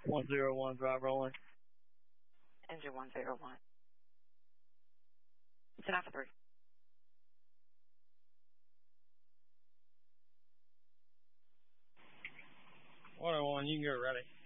101, drive rolling. Engine 101. 10 off of 3. 101, you can get ready.